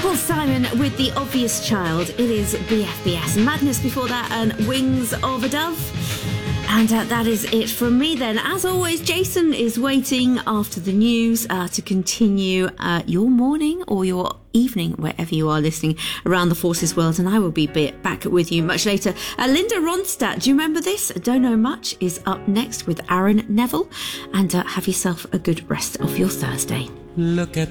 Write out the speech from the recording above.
Paul Simon with The Obvious Child. It is BFBS Madness before that, and Wings of a Dove. And that is it from me then. As always, Jason is waiting after the news to continue your morning or your evening, wherever you are listening around the Forces world, and I will be back with you much later. Linda Ronstadt, do you remember this? Don't Know Much is up next with Aaron Neville, and have yourself a good rest of your Thursday. Look at